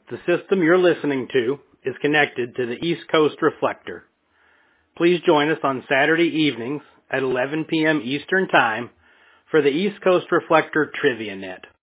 The system you're listening to is connected to the East Coast Reflector. Please join us on Saturday evenings at 11 p.m. Eastern Time for the East Coast Reflector Trivia Net.